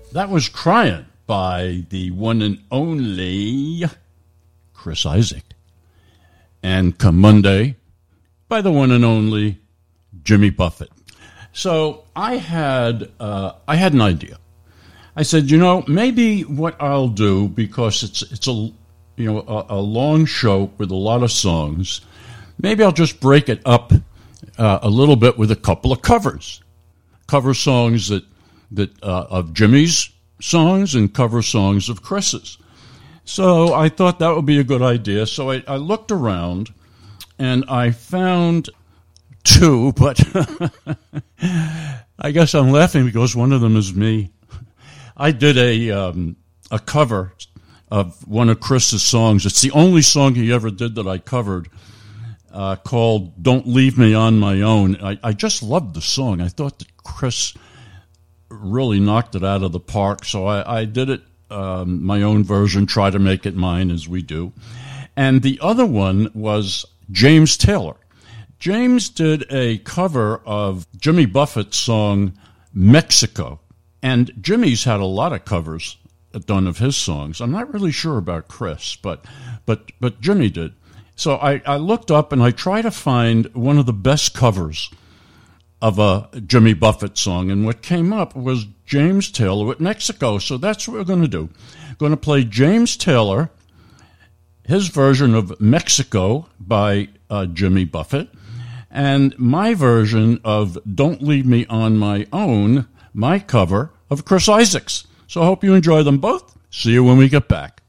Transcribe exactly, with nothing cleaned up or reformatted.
That was Crying by the one and only Chris Isaak. And Come Monday by the one and only Jimmy Buffett. So I had uh, I had an idea. I said, you know, maybe what I'll do, because it's it's a you know a, a long show with a lot of songs, maybe I'll just break it up uh, a little bit with a couple of covers, cover songs that that uh, of Jimmy's songs and cover songs of Chris's. So I thought that would be a good idea. So I, I looked around and I found two, but I guess I'm laughing because one of them is me. I did a um, a cover of one of Chris's songs. It's the only song he ever did that I covered, uh, called Don't Leave Me on My Own. I, I just loved the song. I thought that Chris really knocked it out of the park, so I, I did it, um, my own version, try to make it mine as we do. And the other one was James Taylor. James did a cover of Jimmy Buffett's song, Mexico. And Jimmy's had a lot of covers done of his songs. I'm not really sure about Chris, but but but Jimmy did. So I, I looked up and I tried to find one of the best covers of a Jimmy Buffett song, and what came up was James Taylor with Mexico. So that's what we're going to do. Going to play James Taylor, his version of Mexico by uh, Jimmy Buffett, and my version of Don't Leave Me on My Own, my cover of Chris Isaak's. So I hope you enjoy them both. See you when we get back.